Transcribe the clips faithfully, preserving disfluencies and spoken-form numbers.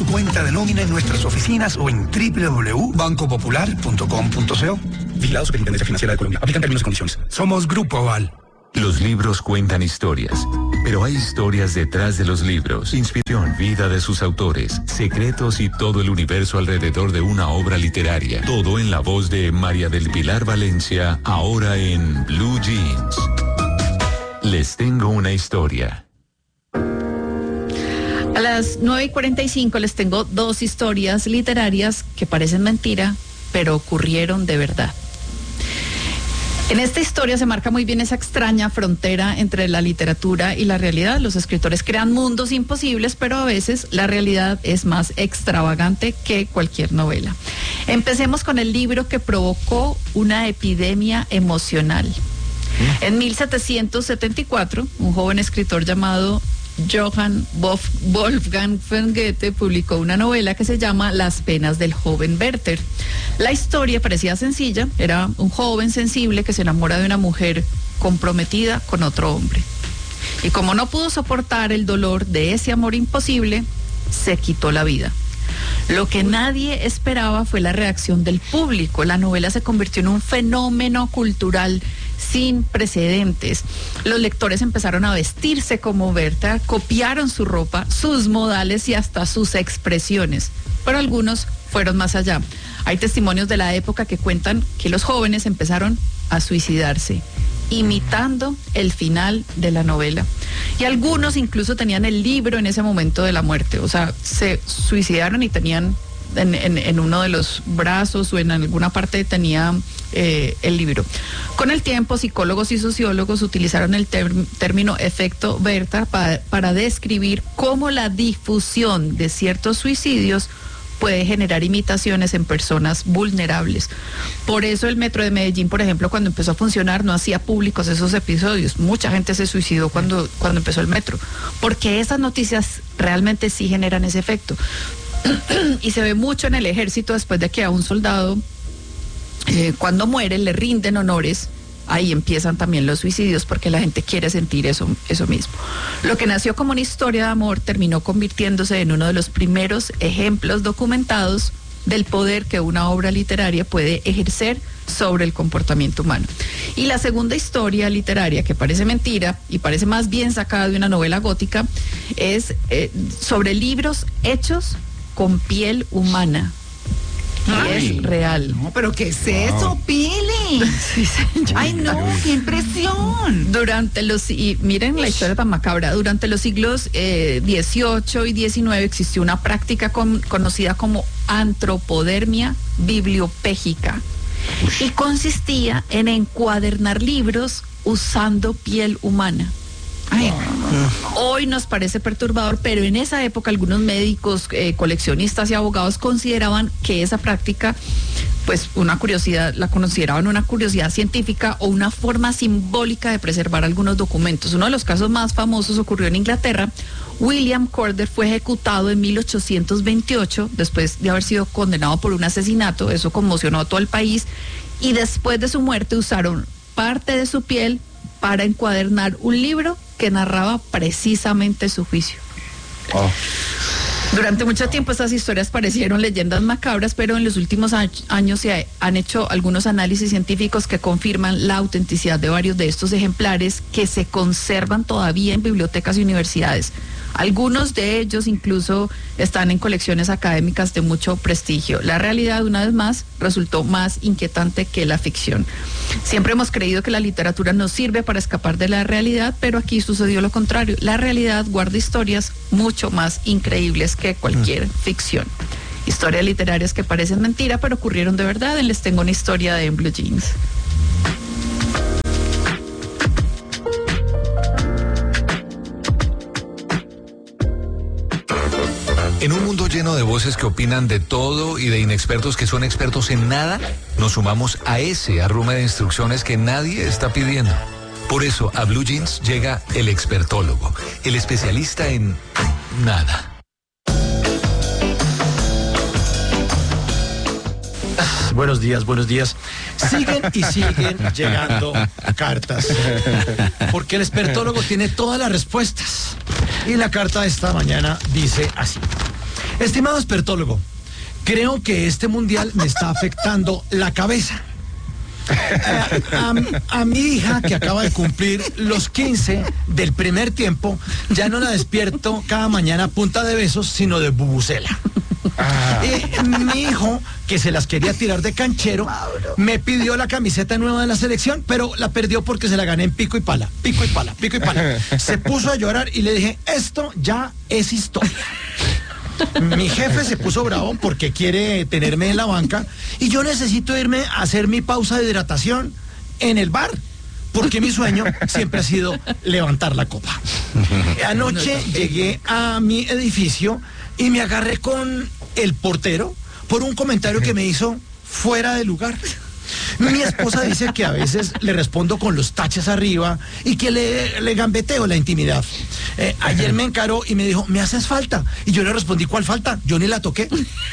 tu cuenta de nómina en nuestras oficinas o en doble u doble u doble u punto banco popular punto com punto co. Vigilado Superintendencia Financiera de Colombia. Aplican términos y condiciones. Somos Grupo Aval. Los libros cuentan historias, pero hay historias detrás de los libros, inspiración, vida de sus autores, secretos y todo el universo alrededor de una obra literaria. Todo en la voz de María del Pilar Valencia, ahora en Blue Jeans. Les tengo una historia. A las nueve y cuarenta y cinco les tengo dos historias literarias que parecen mentira, pero ocurrieron de verdad. En esta historia se marca muy bien esa extraña frontera entre la literatura y la realidad. Los escritores crean mundos imposibles, pero a veces la realidad es más extravagante que cualquier novela. Empecemos con el libro que provocó una epidemia emocional. En mil setecientos setenta y cuatro, un joven escritor llamado Johann Wolfgang von Goethe publicó una novela que se llama Las penas del joven Werther. La historia parecía sencilla, era un joven sensible que se enamora de una mujer comprometida con otro hombre. Y como no pudo soportar el dolor de ese amor imposible, se quitó la vida. Lo que nadie esperaba fue la reacción del público. La novela se convirtió en un fenómeno cultural sin precedentes. Los lectores empezaron a vestirse como Werther, copiaron su ropa, sus modales y hasta sus expresiones. Pero algunos fueron más allá. Hay testimonios de la época que cuentan que los jóvenes empezaron a suicidarse, imitando el final de la novela. Y algunos incluso tenían el libro en ese momento de la muerte, o sea, se suicidaron y tenían en, en, en uno de los brazos o en alguna parte tenía eh, el libro. Con el tiempo, psicólogos y sociólogos utilizaron el term, término efecto Werther para, para describir cómo la difusión de ciertos suicidios puede generar imitaciones en personas vulnerables. Por eso el Metro de Medellín, por ejemplo, cuando empezó a funcionar, no hacía públicos esos episodios. Mucha gente se suicidó cuando, cuando empezó el metro, porque esas noticias realmente sí generan ese efecto. Y se ve mucho en el ejército después de que a un soldado, eh, cuando muere, le rinden honores. Ahí empiezan también los suicidios porque la gente quiere sentir eso, eso mismo. Lo que nació como una historia de amor terminó convirtiéndose en uno de los primeros ejemplos documentados del poder que una obra literaria puede ejercer sobre el comportamiento humano. Y la segunda historia literaria, que parece mentira y parece más bien sacada de una novela gótica, es eh, sobre libros hechos con piel humana. Ay, es real. No, pero ¿qué es eso, wow. Pili? Sí, señor. Ay, no, qué impresión. Durante los, y miren la historia tan macabra, durante los siglos eh, dieciocho y diecinueve existió una práctica con, conocida como antropodermia bibliopégica. Uy. Y consistía en encuadernar libros usando piel humana. Ay, hoy nos parece perturbador, pero en esa época algunos médicos, eh, coleccionistas y abogados consideraban que esa práctica, pues una curiosidad, la consideraban una curiosidad científica o una forma simbólica de preservar algunos documentos. Uno de los casos más famosos ocurrió en Inglaterra. William Corder fue ejecutado en mil ochocientos veintiocho después de haber sido condenado por un asesinato. Eso conmocionó a todo el país, y después de su muerte usaron parte de su piel para encuadernar un libro que narraba precisamente su juicio. Oh. Durante mucho tiempo estas historias parecieron leyendas macabras, pero en los últimos años se han hecho algunos análisis científicos que confirman la autenticidad de varios de estos ejemplares que se conservan todavía en bibliotecas y universidades. Algunos de ellos incluso están en colecciones académicas de mucho prestigio. La realidad, una vez más, resultó más inquietante que la ficción. Siempre hemos creído que la literatura nos sirve para escapar de la realidad, pero aquí sucedió lo contrario. La realidad guarda historias mucho más increíbles que cualquier ficción. Historias literarias que parecen mentira, pero ocurrieron de verdad. Les tengo una historia de Blue Jeans. En un mundo lleno de voces que opinan de todo y de inexpertos que son expertos en nada, nos sumamos a ese arrume de instrucciones que nadie está pidiendo. Por eso a Blue Jeans llega el expertólogo, el especialista en nada. Buenos días, buenos días. Siguen y siguen llegando cartas, porque el expertólogo tiene todas las respuestas. Y la carta de esta mañana dice así: Estimado expertólogo, creo que este mundial me está afectando la cabeza. Eh, a, a mi hija, que acaba de cumplir los quince del primer tiempo, ya no la despierto cada mañana a punta de besos, sino de bubucela. Ah. Y mi hijo, que se las quería tirar de canchero, me pidió la camiseta nueva de la selección, pero la perdió porque se la gané en pico y pala, pico y pala, pico y pala. Se puso a llorar y le dije, esto ya es historia. Mi jefe se puso bravo porque quiere tenerme en la banca y yo necesito irme a hacer mi pausa de hidratación en el bar, porque mi sueño siempre ha sido levantar la copa. Anoche llegué a mi edificio y me agarré con el portero por un comentario que me hizo fuera de lugar. Mi esposa dice que a veces le respondo con los taches arriba y que le, le gambeteo la intimidad. Eh, ayer me encaró y me dijo, me haces falta. Y yo le respondí, ¿cuál falta? Yo ni la toqué.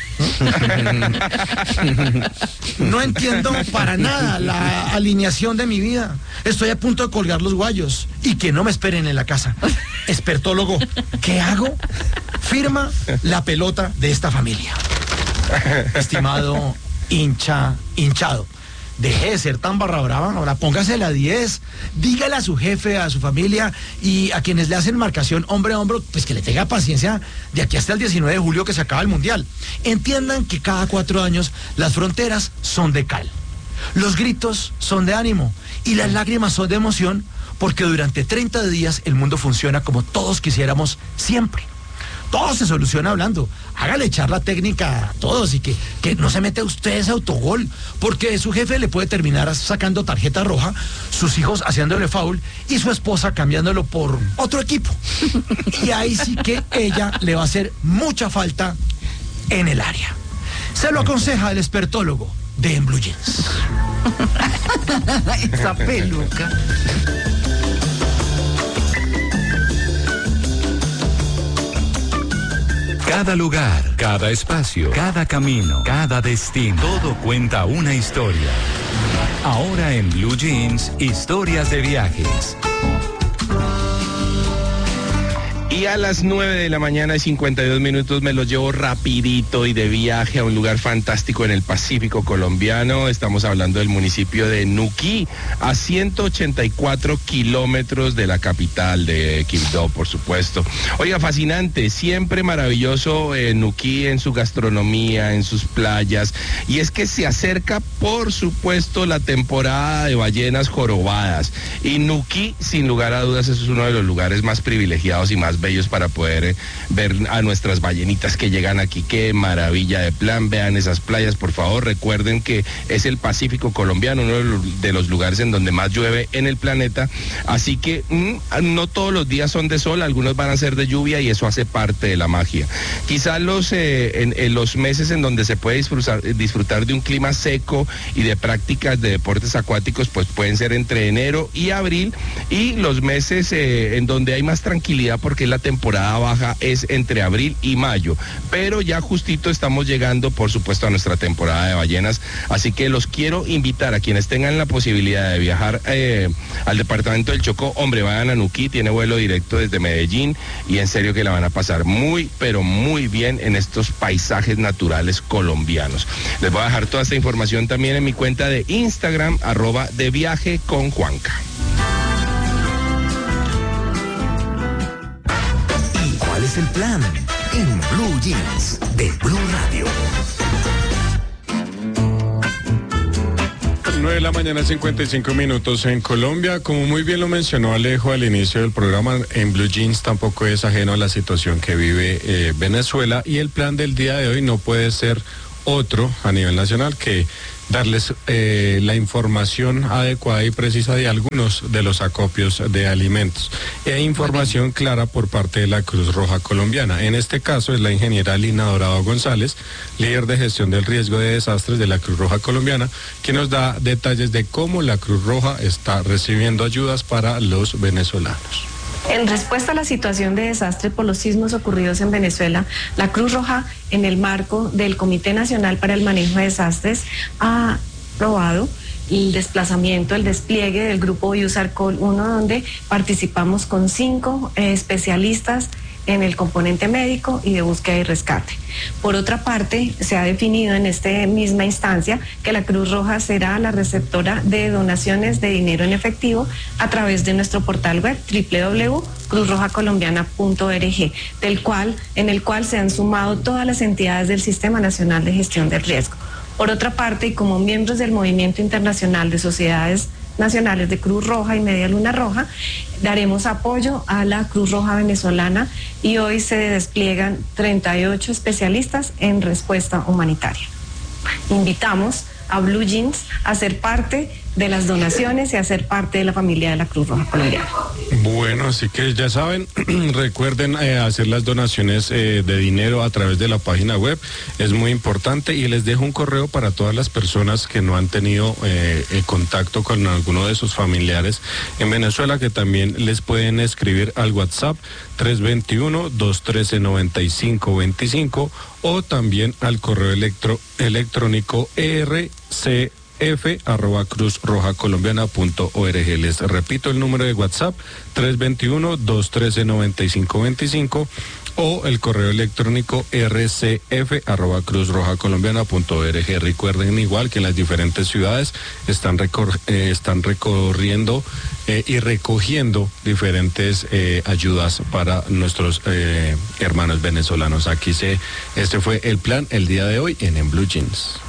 No entiendo para nada la alineación de mi vida. Estoy a punto de colgar los guayos y que no me esperen en la casa. Expertólogo, ¿qué hago? Firma la pelota de esta familia. Estimado hincha, hinchado, deje de ser tan barra brava, ahora póngase la diez, dígale a su jefe, a su familia y a quienes le hacen marcación hombre a hombro, pues que le tenga paciencia de aquí hasta el diecinueve de julio que se acaba el mundial. Entiendan que cada cuatro años las fronteras son de cal, los gritos son de ánimo y las lágrimas son de emoción, porque durante treinta días el mundo funciona como todos quisiéramos siempre. Todo se soluciona hablando. Hágale echar la técnica a todos y que, que no se mete usted ese autogol, porque su jefe le puede terminar sacando tarjeta roja, sus hijos haciéndole foul y su esposa cambiándolo por otro equipo. Y ahí sí que ella le va a hacer mucha falta en el área. Se lo aconseja el expertólogo de En Blue Jeans. Esa peluca. Cada lugar, cada espacio, cada camino, cada destino, todo cuenta una historia. Ahora en Blue Jeans, historias de viajes. Y a las nueve de la mañana y cincuenta y dos minutos me los llevo rapidito y de viaje a un lugar fantástico en el Pacífico colombiano. Estamos hablando del municipio de Nuquí, a ciento ochenta y cuatro kilómetros de la capital de Quibdó, por supuesto. Oiga, fascinante, siempre maravilloso eh, Nuquí en su gastronomía, en sus playas. Y es que se acerca, por supuesto, la temporada de ballenas jorobadas. Y Nuquí, sin lugar a dudas, es uno de los lugares más privilegiados y más bellos para poder eh, ver a nuestras ballenitas que llegan aquí. Qué maravilla de plan, vean esas playas, por favor. Recuerden que es el Pacífico colombiano, uno de los, de los lugares en donde más llueve en el planeta, así que mmm, no todos los días son de sol, algunos van a ser de lluvia y eso hace parte de la magia. Quizás los, eh, en, en los meses en donde se puede disfrutar, disfrutar de un clima seco y de prácticas de deportes acuáticos, pues pueden ser entre enero y abril, y los meses eh, en donde hay más tranquilidad porque la temporada baja es entre abril y mayo, pero ya justito estamos llegando, por supuesto, a nuestra temporada de ballenas, así que los quiero invitar a quienes tengan la posibilidad de viajar eh, al departamento del Chocó. Hombre, vayan a Nuquí, tiene vuelo directo desde Medellín y en serio que la van a pasar muy, pero muy bien en estos paisajes naturales colombianos. Les voy a dejar toda esta información también en mi cuenta de Instagram, arroba de viaje con Juanca. ¿Cuál es el plan? En Blue Jeans de Blue Radio. nueve de la mañana, cincuenta y cinco minutos en Colombia. Como muy bien lo mencionó Alejo al inicio del programa, en Blue Jeans tampoco es ajeno a la situación que vive eh, Venezuela, y el plan del día de hoy no puede ser otro a nivel nacional que darles eh, la información adecuada y precisa de algunos de los acopios de alimentos e información clara por parte de la Cruz Roja Colombiana. En este caso es la ingeniera Lina Dorado González, líder de gestión del riesgo de desastres de la Cruz Roja Colombiana, que nos da detalles de cómo la Cruz Roja está recibiendo ayudas para los venezolanos. En respuesta a la situación de desastre por los sismos ocurridos en Venezuela, la Cruz Roja, en el marco del Comité Nacional para el Manejo de Desastres, ha aprobado el desplazamiento, el despliegue del grupo Biusarcol uno, donde participamos con cinco eh, especialistas en el componente médico y de búsqueda y rescate. Por otra parte, se ha definido en esta misma instancia que la Cruz Roja será la receptora de donaciones de dinero en efectivo a través de nuestro portal web doble u doble u doble u punto cruz roja colombiana punto org, del cual, en el cual se han sumado todas las entidades del Sistema Nacional de Gestión del Riesgo. Por otra parte, y como miembros del Movimiento Internacional de Sociedades Nacionales de Cruz Roja y Media Luna Roja, daremos apoyo a la Cruz Roja venezolana y hoy se despliegan treinta y ocho especialistas en respuesta humanitaria. Invitamos a Blue Jeans a ser parte de las donaciones y a ser parte de la familia de la Cruz Roja colombiana. Bueno, así que ya saben, recuerden eh, hacer las donaciones eh, de dinero a través de la página web, es muy importante, y les dejo un correo para todas las personas que no han tenido eh, eh, contacto con alguno de sus familiares en Venezuela, que también les pueden escribir al WhatsApp tres dos uno, dos uno tres, nueve cinco dos cinco o también al correo electro, electrónico erc f arroba cruz roja colombiana punto org. Les repito el número de WhatsApp tres dos uno, dos uno tres, nueve cinco dos cinco o el correo electrónico r c f arroba cruz roja colombiana punto org. Recuerden igual que en las diferentes ciudades están, recor eh, están recorriendo eh, y recogiendo diferentes eh, ayudas para nuestros eh, hermanos venezolanos. Aquí se, este fue el plan el día de hoy en En Blue Jeans.